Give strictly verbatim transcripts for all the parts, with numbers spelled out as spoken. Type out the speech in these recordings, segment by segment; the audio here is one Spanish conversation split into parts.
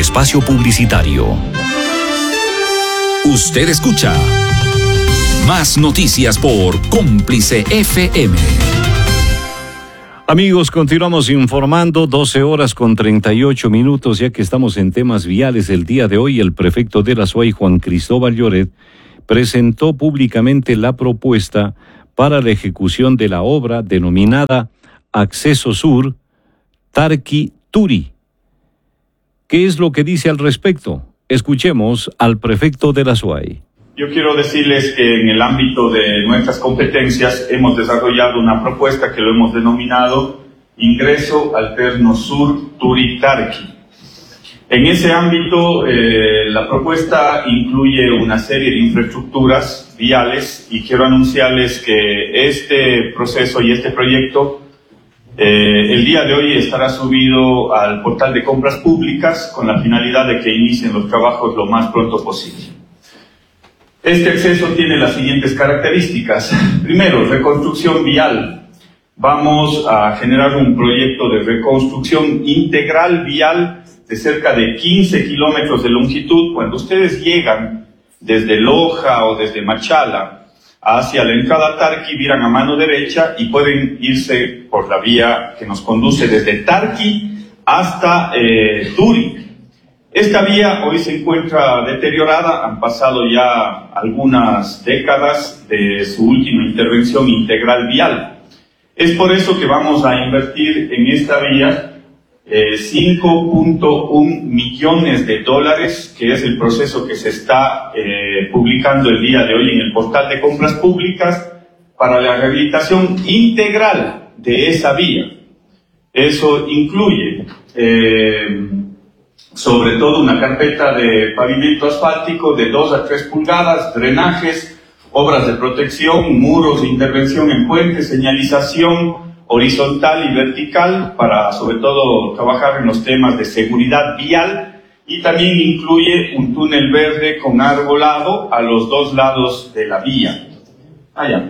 espacio publicitario. Usted escucha Más Noticias por Cómplice F M. Amigos, continuamos informando, doce horas con treinta y ocho minutos, ya que estamos en temas viales el día de hoy. El prefecto de la SUAY, Juan Cristóbal Lloret, presentó públicamente la propuesta para la ejecución de la obra denominada Acceso Sur Tarqui-Turi. ¿Qué es lo que dice al respecto? Escuchemos al prefecto de la SUAY. Yo quiero decirles que en el ámbito de nuestras competencias hemos desarrollado una propuesta que lo hemos denominado Ingreso Alterno Sur Turi-Tarqui. En ese ámbito, eh, la propuesta incluye una serie de infraestructuras viales y quiero anunciarles que este proceso y este proyecto eh, el día de hoy estará subido al portal de compras públicas con la finalidad de que inicien los trabajos lo más pronto posible. Este acceso tiene las siguientes características. Primero, reconstrucción vial. Vamos a generar un proyecto de reconstrucción integral vial de cerca de quince kilómetros de longitud. Cuando ustedes llegan desde Loja o desde Machala hacia la entrada a Tarqui, viran a mano derecha y pueden irse por la vía que nos conduce desde Tarqui hasta eh, Turi. Esta vía hoy se encuentra deteriorada, han pasado ya algunas décadas de su última intervención integral vial. Es por eso que vamos a invertir en esta vía eh, cinco punto uno millones de dólares, que es el proceso que se está eh, publicando el día de hoy en el portal de compras públicas para la rehabilitación integral de esa vía. Eso incluye Eh, sobre todo una carpeta de pavimento asfáltico de dos a tres pulgadas, drenajes, obras de protección, muros de intervención en puentes, señalización horizontal y vertical para sobre todo trabajar en los temas de seguridad vial, y también incluye un túnel verde con arbolado a los dos lados de la vía. Allá.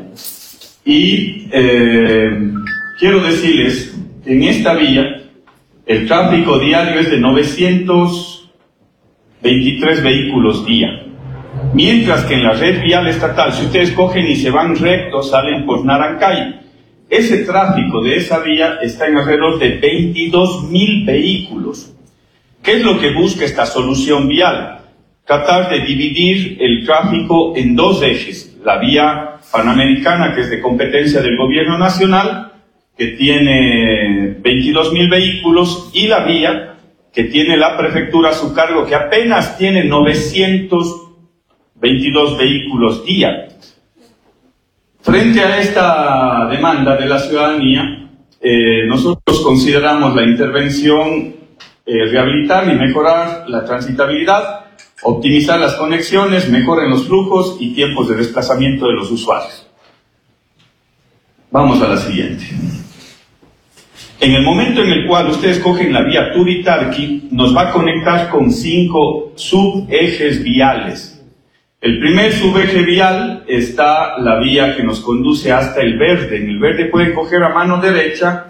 Y eh, quiero decirles que en esta vía el tráfico diario es de novecientos veintitrés vehículos día. Mientras que en la red vial estatal, si ustedes cogen y se van rectos, salen por Narancay, ese tráfico de esa vía está en alrededor de veintidós mil vehículos. ¿Qué es lo que busca esta solución vial? Tratar de dividir el tráfico en dos ejes. La vía panamericana, que es de competencia del gobierno nacional, que tiene veintidós mil vehículos, y la vía que tiene la prefectura a su cargo, que apenas tiene novecientos veintidós vehículos día. Frente a esta demanda de la ciudadanía, eh, nosotros consideramos la intervención eh, rehabilitar y mejorar la transitabilidad, optimizar las conexiones, mejorar los flujos y tiempos de desplazamiento de los usuarios. Vamos a la siguiente. En el momento en el cual ustedes cogen la vía Turi-Tarqui, nos va a conectar con cinco subejes viales. El primer subeje vial está la vía que nos conduce hasta el verde. En el verde pueden coger a mano derecha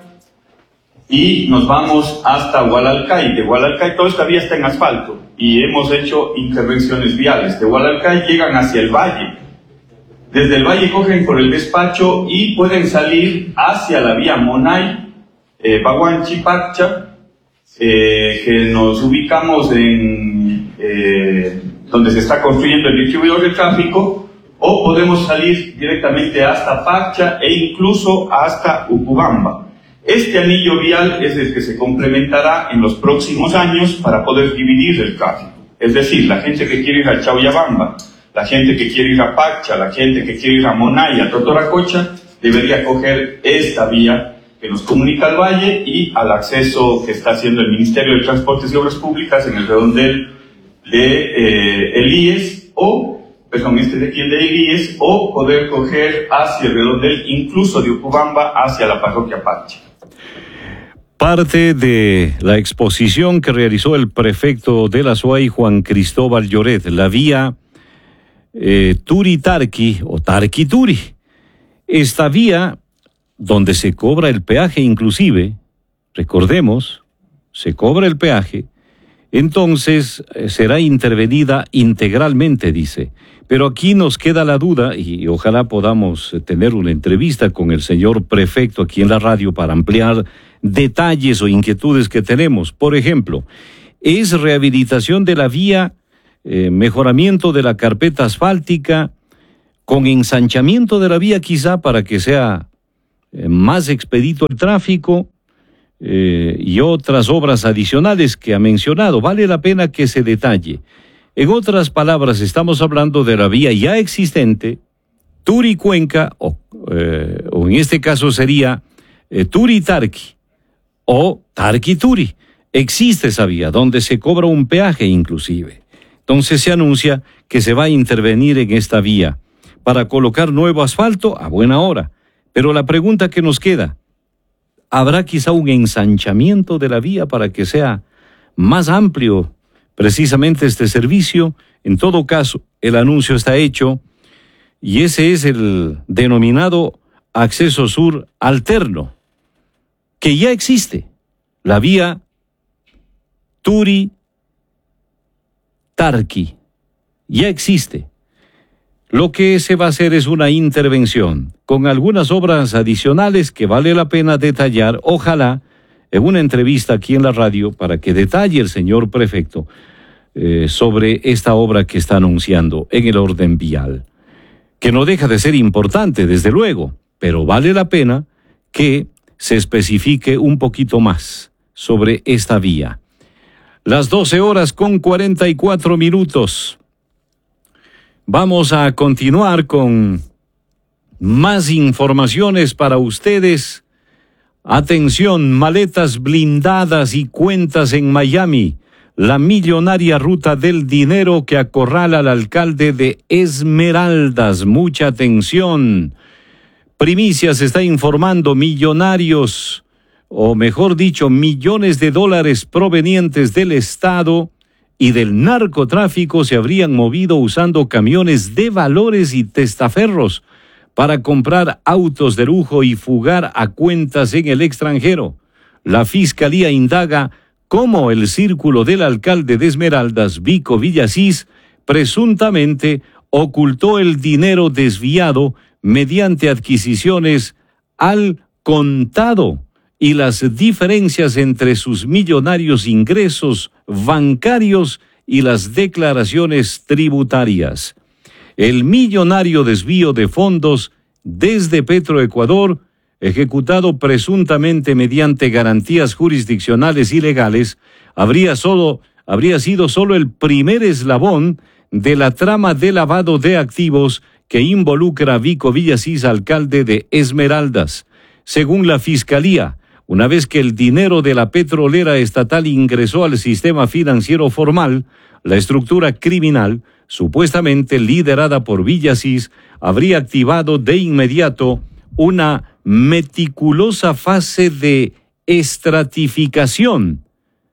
y nos vamos hasta Hualalcay. De Hualalcay, toda esta vía está en asfalto y hemos hecho intervenciones viales. De Hualalcay llegan hacia el valle. Desde el valle cogen por el despacho y pueden salir hacia la vía Monay, Eh, Baguanchi, Pacha, eh, que nos ubicamos en eh, donde se está construyendo el distribuidor de tráfico, o podemos salir directamente hasta Pacha e incluso hasta Ucubamba. Este anillo vial es el que se complementará en los próximos años para poder dividir el tráfico. Es decir, la gente que quiere ir a Chauyabamba, la gente que quiere ir a Pacha, la gente que quiere ir a Monay, a Totoracocha, debería coger esta vía que nos comunica al valle y al acceso que está haciendo el Ministerio de Transportes y Obras Públicas en el redondel de eh, el I E S, o, perdón, este de aquí el de I E S, o poder coger hacia el redondel incluso de Ucubamba hacia la parroquia Pacha. Parte de la exposición que realizó el prefecto de la SUAY, Juan Cristóbal Lloret, la vía eh, Turi-Tarqui o Tarqui-Turi. Esta vía, donde se cobra el peaje inclusive, recordemos, se cobra el peaje, entonces eh, será intervenida integralmente, dice. Pero aquí nos queda la duda, y ojalá podamos tener una entrevista con el señor prefecto aquí en la radio para ampliar detalles o inquietudes que tenemos. Por ejemplo, ¿es rehabilitación de la vía, eh, mejoramiento de la carpeta asfáltica, con ensanchamiento de la vía quizá para que sea eh, más expedito el tráfico, eh, y otras obras adicionales que ha mencionado? Vale la pena que se detalle. En otras palabras, estamos hablando de la vía ya existente, Turi-Cuenca, o, eh, o en este caso sería eh, Turi-Tarqui, o Tarqui-Turi. Existe esa vía, donde se cobra un peaje inclusive. Entonces se anuncia que se va a intervenir en esta vía para colocar nuevo asfalto a buena hora. Pero la pregunta que nos queda, ¿habrá quizá un ensanchamiento de la vía para que sea más amplio precisamente este servicio? En todo caso, el anuncio está hecho y ese es el denominado acceso sur alterno, que ya existe, la vía Turi-Tarqui, ya existe. Lo que se va a hacer es una intervención con algunas obras adicionales que vale la pena detallar, ojalá en una entrevista aquí en la radio para que detalle el señor prefecto eh, sobre esta obra que está anunciando en el orden vial, que no deja de ser importante desde luego, pero vale la pena que se especifique un poquito más sobre esta vía. Las doce horas con cuarenta y cuatro minutos. Vamos a continuar con más informaciones para ustedes. Atención, maletas blindadas y cuentas en Miami. La millonaria ruta del dinero que acorrala al alcalde de Esmeraldas. Mucha atención. Primicia se está informando, millonarios, o mejor dicho, millones de dólares provenientes del Estado y del narcotráfico se habrían movido usando camiones de valores y testaferros para comprar autos de lujo y fugar a cuentas en el extranjero. La Fiscalía indaga cómo el círculo del alcalde de Esmeraldas, Vico Villasís, presuntamente ocultó el dinero desviado mediante adquisiciones al contado y las diferencias entre sus millonarios ingresos bancarios y las declaraciones tributarias. El millonario desvío de fondos desde Petroecuador, ejecutado presuntamente mediante garantías jurisdiccionales ilegales, habría, solo, habría sido solo el primer eslabón de la trama de lavado de activos que involucra a Vico Villasís, alcalde de Esmeraldas. Según la Fiscalía, una vez que el dinero de la petrolera estatal ingresó al sistema financiero formal, la estructura criminal, supuestamente liderada por Villasís, habría activado de inmediato una meticulosa fase de estratificación,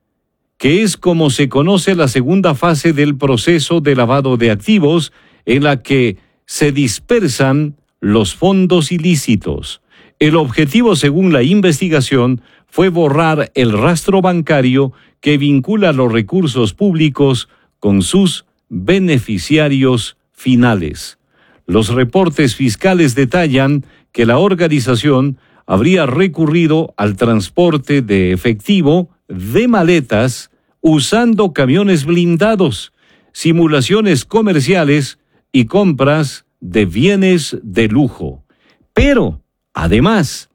que es como se conoce la segunda fase del proceso de lavado de activos, en la que se dispersan los fondos ilícitos. El objetivo, según la investigación, fue borrar el rastro bancario que vincula los recursos públicos con sus beneficiarios finales. Los reportes fiscales detallan que la organización habría recurrido al transporte de efectivo de maletas usando camiones blindados, simulaciones comerciales y compras de bienes de lujo. Pero además,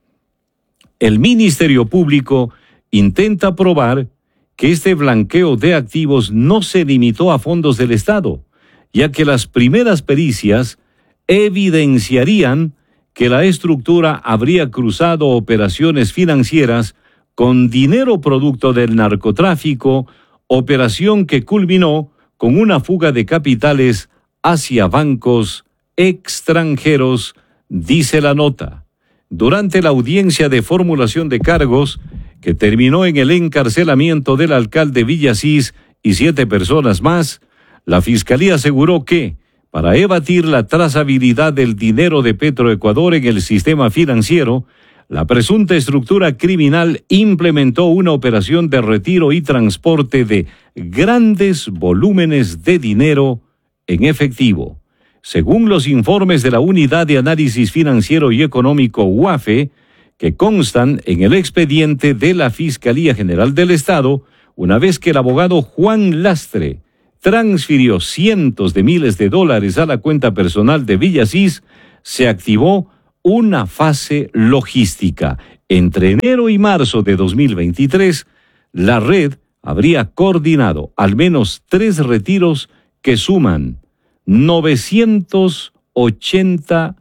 el Ministerio Público intenta probar que este blanqueo de activos no se limitó a fondos del Estado, ya que las primeras pericias evidenciarían que la estructura habría cruzado operaciones financieras con dinero producto del narcotráfico, operación que culminó con una fuga de capitales hacia bancos extranjeros, dice la nota. Durante la audiencia de formulación de cargos, que terminó en el encarcelamiento del alcalde Villasís y siete personas más, la Fiscalía aseguró que, para evadir la trazabilidad del dinero de Petroecuador en el sistema financiero, La presunta estructura criminal implementó una operación de retiro y transporte de grandes volúmenes de dinero en efectivo. Según los informes de la Unidad de Análisis Financiero y Económico U A F E, que constan en el expediente de la Fiscalía General del Estado, una vez que el abogado Juan Lastre transfirió cientos de miles de dólares a la cuenta personal de Villasís, se activó una fase logística. Entre enero y marzo de dos mil veintitrés, la red habría coordinado al menos tres retiros que suman novecientos ochenta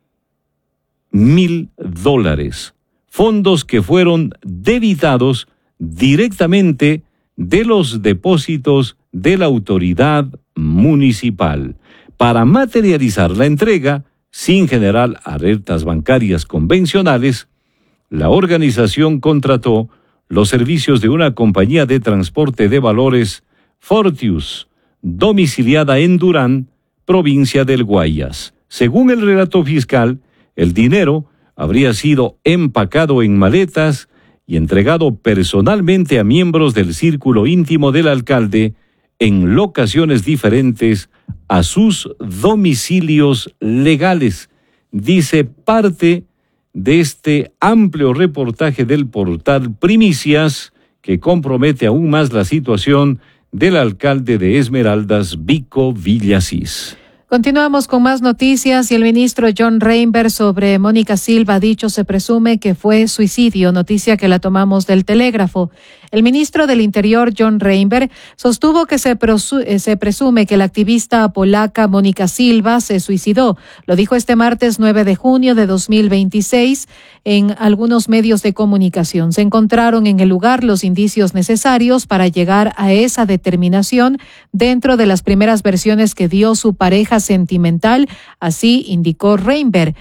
mil dólares, fondos que fueron debitados directamente de los depósitos de la autoridad municipal. Para materializar la entrega, sin generar alertas bancarias convencionales, la organización contrató los servicios de una compañía de transporte de valores, Fortius, domiciliada en Durán, provincia del Guayas. Según el relato fiscal, el dinero habría sido empacado en maletas y entregado personalmente a miembros del círculo íntimo del alcalde en locaciones diferentes a sus domicilios legales, dice parte de este amplio reportaje del portal Primicias, que compromete aún más la situación del alcalde de Esmeraldas, Vico Villasís. Continuamos con más noticias y el ministro John Reinberg sobre Mónica Silva ha dicho se presume que fue suicidio, noticia que la tomamos del Telégrafo. El ministro del Interior John Reinberg sostuvo que se, prosu- se presume que la activista polaca Mónica Silva se suicidó. Lo dijo este martes nueve de junio de dos mil veintiséis en algunos medios de comunicación. Se encontraron en el lugar los indicios necesarios para llegar a esa determinación dentro de las primeras versiones que dio su pareja sentimental, así indicó Reinberg.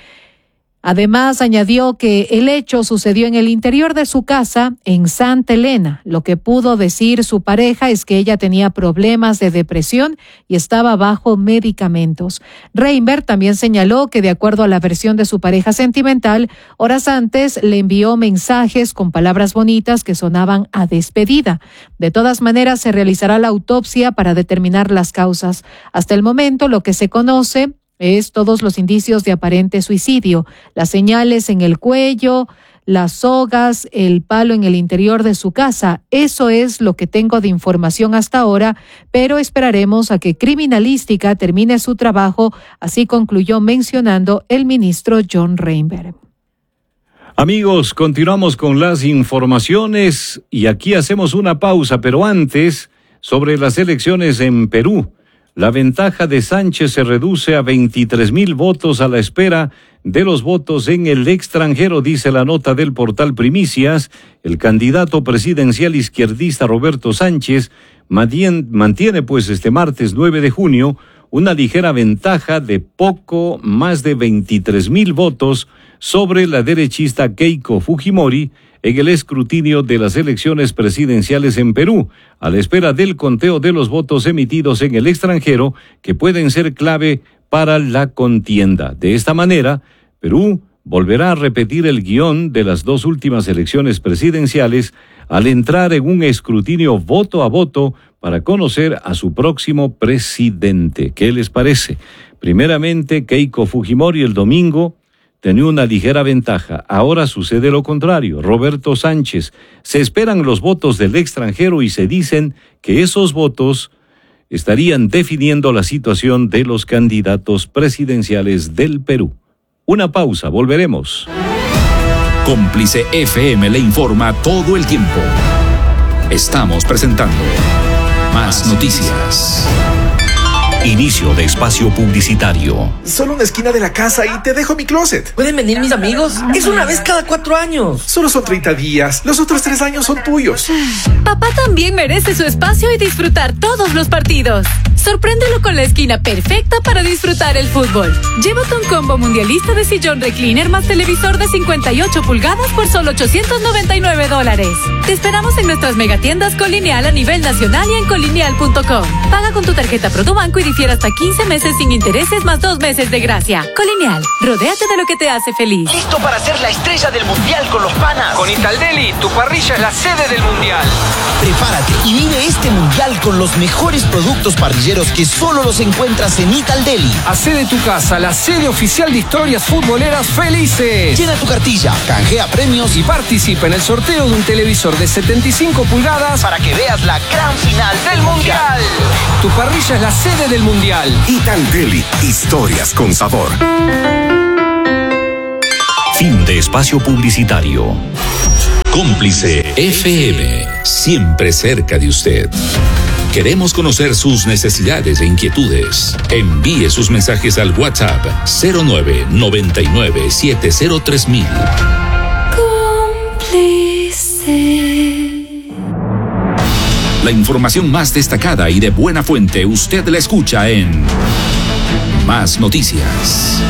Además, añadió que el hecho sucedió en el interior de su casa en Santa Elena. Lo que pudo decir su pareja es que ella tenía problemas de depresión y estaba bajo medicamentos. Reinberg también señaló que, de acuerdo a la versión de su pareja sentimental, horas antes le envió mensajes con palabras bonitas que sonaban a despedida. De todas maneras, se realizará la autopsia para determinar las causas. Hasta el momento, lo que se conoce es todos los indicios de aparente suicidio, las señales en el cuello, las sogas, el palo en el interior de su casa. Eso es lo que tengo de información hasta ahora, pero esperaremos a que Criminalística termine su trabajo, así concluyó mencionando el ministro John Reinberg. Amigos, continuamos con las informaciones y aquí hacemos una pausa, pero antes, sobre las elecciones en Perú. La ventaja de Sánchez se reduce a veintitrés mil votos a la espera de los votos en el extranjero, dice la nota del portal Primicias. El candidato presidencial izquierdista Roberto Sánchez mantiene, mantiene pues este martes nueve de junio una ligera ventaja de poco más de veintitrés mil votos sobre la derechista Keiko Fujimori en el escrutinio de las elecciones presidenciales en Perú, a la espera del conteo de los votos emitidos en el extranjero, que pueden ser clave para la contienda. De esta manera, Perú volverá a repetir el guión de las dos últimas elecciones presidenciales al entrar en un escrutinio voto a voto para conocer a su próximo presidente. ¿Qué les parece? Primeramente, Keiko Fujimori el domingo tenía una ligera ventaja. Ahora sucede lo contrario. Roberto Sánchez. Se esperan los votos del extranjero y se dicen que esos votos estarían definiendo la situación de los candidatos presidenciales del Perú. Una pausa, volveremos. Cómplice F M le informa todo el tiempo. Estamos presentando Más Noticias. Inicio de espacio publicitario. Solo una esquina de la casa y te dejo mi closet. ¿Pueden venir mis amigos? Es una vez cada cuatro años. Solo son treinta días. Los otros tres años son tuyos. Papá también merece su espacio y disfrutar todos los partidos. Sorpréndelo con la esquina perfecta para disfrutar el fútbol. Llévate un combo mundialista de sillón recliner más televisor de cincuenta y ocho pulgadas por solo ochocientos noventa y nueve dólares. Te esperamos en nuestras megatiendas Colineal a nivel nacional y en colineal punto com. Paga con tu tarjeta Produbanco y difiere hasta quince meses sin intereses más dos meses de gracia. Colineal, rodéate de lo que te hace feliz. ¿Listo para ser la estrella del mundial con los panas? Con Italdeli, tu parrilla es la sede del mundial. Prepárate y vive este mundial con los mejores productos parrilleros que solo los encuentras en Italdeli. Hacé de tu casa la sede oficial de historias futboleras felices. Llena tu cartilla, canjea premios y participa en el sorteo de un televisor de setenta y cinco pulgadas para que veas la gran final del mundial. Tu parrilla es la sede del mundial. Italdeli, historias con sabor. Fin de espacio publicitario. Cómplice F M, siempre cerca de usted. Queremos conocer sus necesidades e inquietudes. Envíe sus mensajes al WhatsApp cero nueve noventa y nueve setenta tres mil. Cómplice. La información más destacada y de buena fuente usted la escucha en Más Noticias.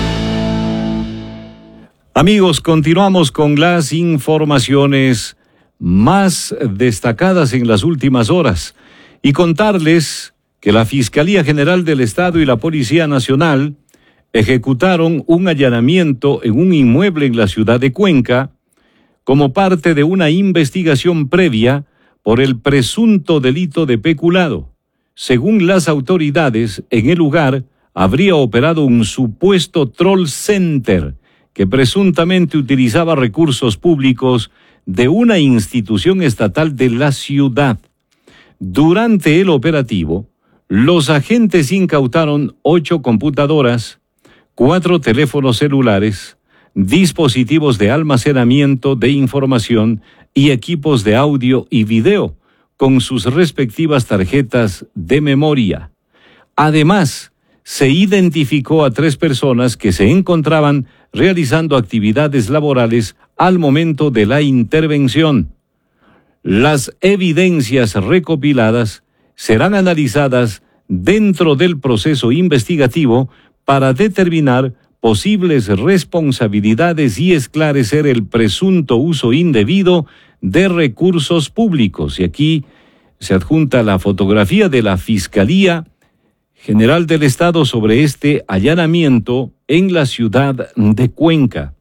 Amigos, continuamos con las informaciones más destacadas en las últimas horas y contarles que la Fiscalía General del Estado y la Policía Nacional ejecutaron un allanamiento en un inmueble en la ciudad de Cuenca como parte de una investigación previa por el presunto delito de peculado. Según las autoridades, en el lugar habría operado un supuesto troll center que presuntamente utilizaba recursos públicos de una institución estatal de la ciudad. Durante el operativo, los agentes incautaron ocho computadoras, cuatro teléfonos celulares, dispositivos de almacenamiento de información y equipos de audio y video, con sus respectivas tarjetas de memoria. Además, se identificó a tres personas que se encontraban realizando actividades laborales al momento de la intervención. Las evidencias recopiladas serán analizadas dentro del proceso investigativo para determinar posibles responsabilidades y esclarecer el presunto uso indebido de recursos públicos. Y aquí se adjunta la fotografía de la Fiscalía General del Estado sobre este allanamiento en la ciudad de Cuenca.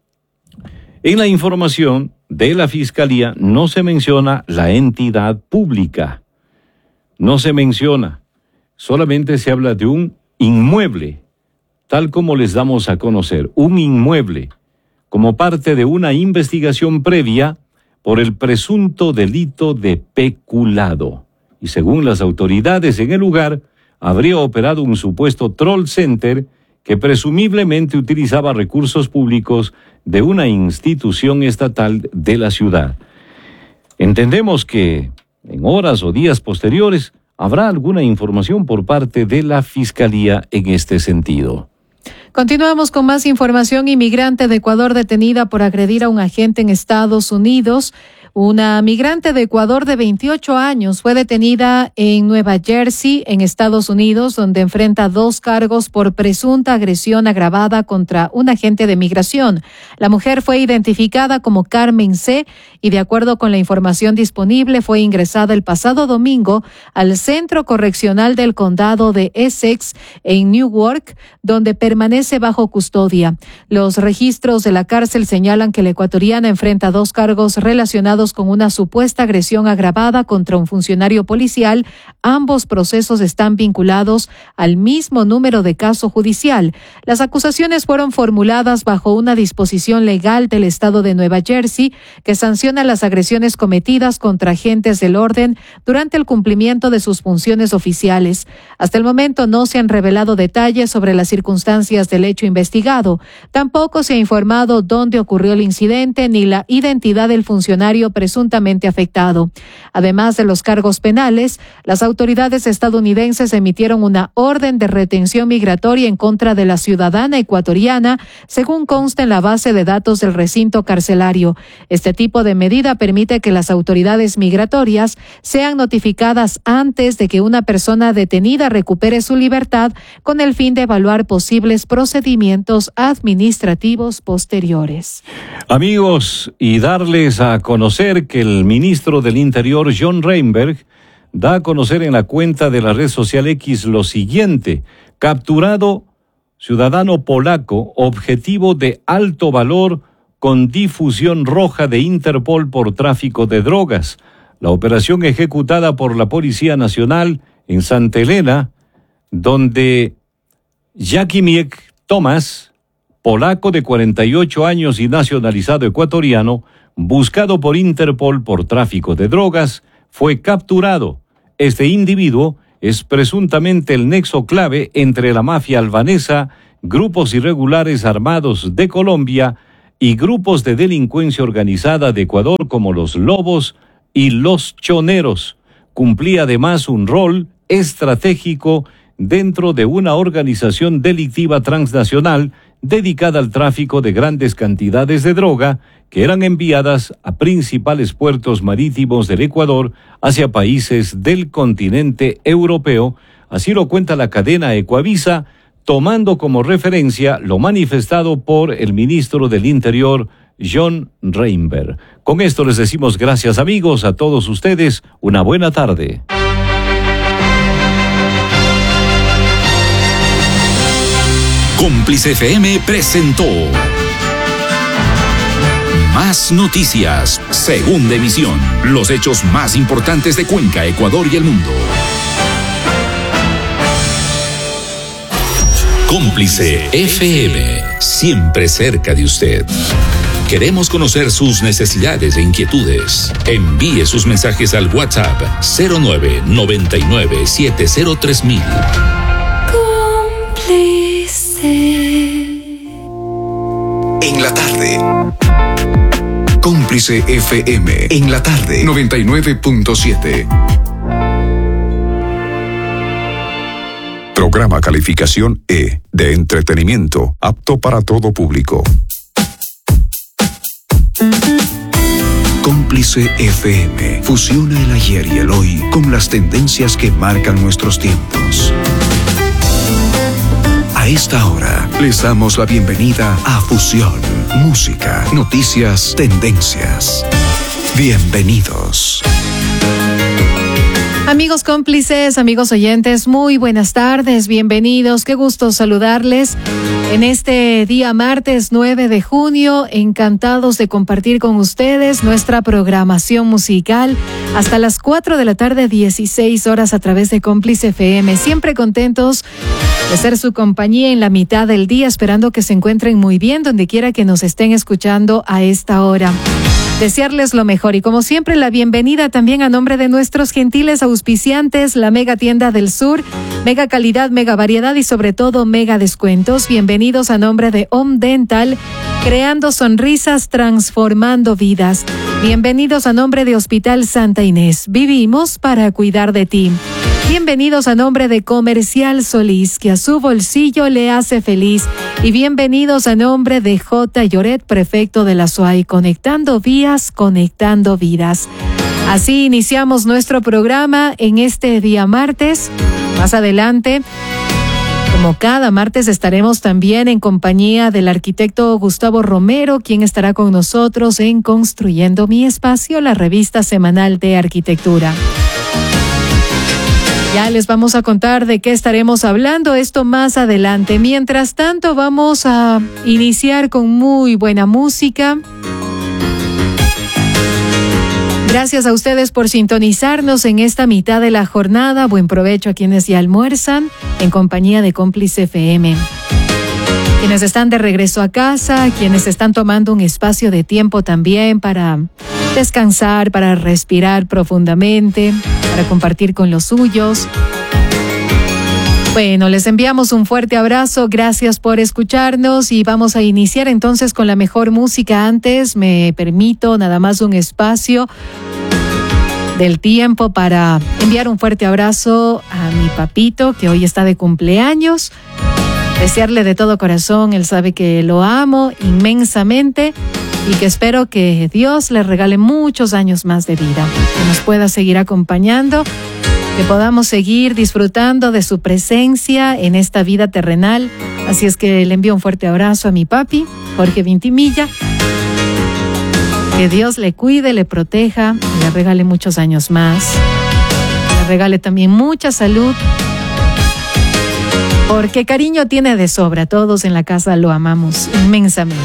En la información de la Fiscalía no se menciona la entidad pública. No se menciona. Solamente se habla de un inmueble, tal como les damos a conocer, un inmueble, como parte de una investigación previa por el presunto delito de peculado. Y según las autoridades en el lugar, habría operado un supuesto troll center que presumiblemente utilizaba recursos públicos de una institución estatal de la ciudad. Entendemos que en horas o días posteriores habrá alguna información por parte de la Fiscalía en este sentido. Continuamos con más información. Inmigrante de Ecuador detenida por agredir a un agente en Estados Unidos. Una migrante de Ecuador de veintiocho años fue detenida en Nueva Jersey, en Estados Unidos, donde enfrenta dos cargos por presunta agresión agravada contra un agente de migración. La mujer fue identificada como Carmen C. y, de acuerdo con la información disponible, fue ingresada el pasado domingo al Centro Correccional del Condado de Essex en Newark, donde permanece bajo custodia. Los registros de la cárcel señalan que la ecuatoriana enfrenta dos cargos relacionados con una supuesta agresión agravada contra un funcionario policial. Ambos procesos están vinculados al mismo número de caso judicial. Las acusaciones fueron formuladas bajo una disposición legal del estado de Nueva Jersey que sanciona las agresiones cometidas contra agentes del orden durante el cumplimiento de sus funciones oficiales. Hasta el momento no se han revelado detalles sobre las circunstancias del hecho investigado. Tampoco se ha informado dónde ocurrió el incidente ni la identidad del funcionario presuntamente afectado. Además de los cargos penales, las autoridades estadounidenses emitieron una orden de retención migratoria en contra de la ciudadana ecuatoriana, según consta en la base de datos del recinto carcelario. Este tipo de medida permite que las autoridades migratorias sean notificadas antes de que una persona detenida recupere su libertad, con el fin de evaluar posibles procedimientos administrativos posteriores. Amigos, y darles a conocer que el ministro del Interior, John Reinberg, da a conocer en la cuenta de la red social X lo siguiente: capturado ciudadano polaco, objetivo de alto valor con difusión roja de Interpol por tráfico de drogas. La operación ejecutada por la Policía Nacional en Santa Elena, donde Jakimiek Tomas, polaco de cuarenta y ocho años y nacionalizado ecuatoriano, buscado por Interpol por tráfico de drogas, fue capturado. Este individuo es presuntamente el nexo clave entre la mafia albanesa, grupos irregulares armados de Colombia y grupos de delincuencia organizada de Ecuador como los Lobos y los Choneros. Cumplía además un rol estratégico dentro de una organización delictiva transnacional dedicada al tráfico de grandes cantidades de droga que eran enviadas a principales puertos marítimos del Ecuador hacia países del continente europeo. Así lo cuenta la cadena Ecuavisa, tomando como referencia lo manifestado por el ministro del Interior, John Reinberg. Con esto les decimos gracias, amigos, a todos ustedes. Una buena tarde. Cómplice F M presentó Más Noticias, segunda emisión. Los hechos más importantes de Cuenca, Ecuador y el mundo. Cómplice F M, siempre cerca de usted. Queremos conocer sus necesidades e inquietudes. Envíe sus mensajes al WhatsApp cero nueve noventa y nueve siete cero tres mil. En la tarde. Cómplice F M. En la tarde. noventa y nueve punto siete. Programa calificación E, de entretenimiento, apto para todo público. Cómplice F M fusiona el ayer y el hoy con las tendencias que marcan nuestros tiempos. A esta hora les damos la bienvenida a Fusión, música, noticias, tendencias. Bienvenidos. Amigos cómplices, amigos oyentes, muy buenas tardes, bienvenidos, qué gusto saludarles en este día martes nueve de junio, encantados de compartir con ustedes nuestra programación musical hasta las cuatro de la tarde, dieciséis horas a través de Cómplice F M, siempre contentos de ser su compañía en la mitad del día, esperando que se encuentren muy bien donde quiera que nos estén escuchando a esta hora. Desearles lo mejor y como siempre la bienvenida también a nombre de nuestros gentiles auspiciantes, la Mega Tienda del Sur, mega calidad, mega variedad y sobre todo mega descuentos. Bienvenidos a nombre de Home Dental, creando sonrisas, transformando vidas. Bienvenidos a nombre de Hospital Santa Inés, vivimos para cuidar de ti. Bienvenidos a nombre de Comercial Solís, que a su bolsillo le hace feliz. Y bienvenidos a nombre de J. Lloret, prefecto de la S U A Y, conectando vías, conectando vidas. Así iniciamos nuestro programa en este día martes. Más adelante, como cada martes, estaremos también en compañía del arquitecto Gustavo Romero, quien estará con nosotros en Construyendo mi Espacio, la revista semanal de arquitectura. Ya les vamos a contar de qué estaremos hablando, esto más adelante. Mientras tanto, vamos a iniciar con muy buena música. Gracias a ustedes por sintonizarnos en esta mitad de la jornada. Buen provecho a quienes ya almuerzan en compañía de Cómplice F M. Quienes están de regreso a casa, quienes están tomando un espacio de tiempo también para descansar, para respirar profundamente, para compartir con los suyos. Bueno, les enviamos un fuerte abrazo, gracias por escucharnos y vamos a iniciar entonces con la mejor música. Antes me permito nada más un espacio del tiempo para enviar un fuerte abrazo a mi papito que hoy está de cumpleaños. Desearle de todo corazón, él sabe que lo amo inmensamente y que espero que Dios le regale muchos años más de vida, que nos pueda seguir acompañando, que podamos seguir disfrutando de su presencia en esta vida terrenal. Así es que le envío un fuerte abrazo a mi papi, Jorge Vintimilla. Que Dios le cuide, le proteja, le regale muchos años más, le regale también mucha salud, porque cariño tiene de sobra, todos en la casa lo amamos inmensamente.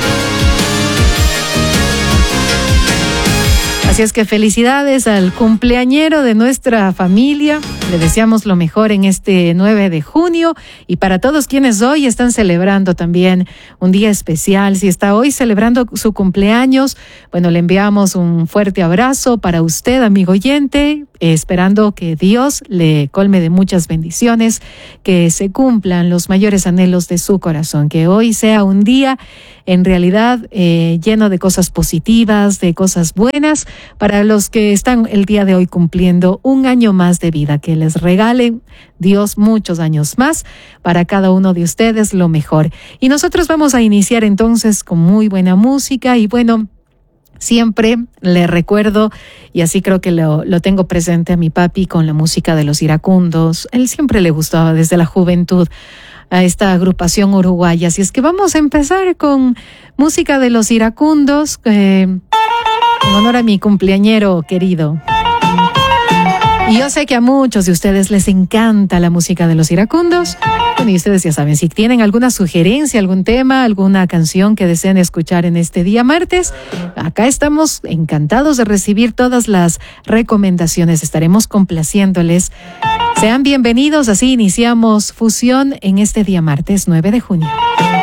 Así es que felicidades al cumpleañero de nuestra familia. Le deseamos lo mejor en este nueve de junio y para todos quienes hoy están celebrando también un día especial. Si está hoy celebrando su cumpleaños, bueno, le enviamos un fuerte abrazo para usted, amigo oyente, esperando que Dios le colme de muchas bendiciones, que se cumplan los mayores anhelos de su corazón, que hoy sea un día en realidad eh, lleno de cosas positivas, de cosas buenas para los que están el día de hoy cumpliendo un año más de vida, que les regale Dios muchos años más, para cada uno de ustedes lo mejor. Y nosotros vamos a iniciar entonces con muy buena música y bueno, siempre le recuerdo, y así creo que lo, lo tengo presente a mi papi con la música de Los Iracundos. Él siempre le gustaba desde la juventud a esta agrupación uruguaya. Así es que vamos a empezar con música de Los Iracundos, eh, en honor a mi cumpleañero querido. Y yo sé que a muchos de ustedes les encanta la música de Los Iracundos. Bueno, y ustedes ya saben, si tienen alguna sugerencia, algún tema, alguna canción que deseen escuchar en este día martes, acá estamos encantados de recibir todas las recomendaciones. Estaremos complaciéndoles. Sean bienvenidos, así iniciamos Fusión en este día martes nueve de junio.